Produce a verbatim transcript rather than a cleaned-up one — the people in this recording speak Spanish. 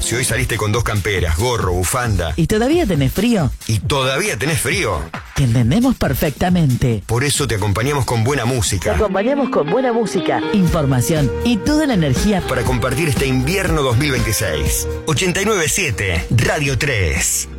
Si hoy saliste con dos camperas, gorro, bufanda ¿Y todavía tenés frío? y todavía tenés frío, Te entendemos perfectamente. por eso te acompañamos con buena Te música acompañamos con buena música, información y toda la energía. para compartir este invierno dos mil veintiséis. ochenta y nueve punto siete Radio tres.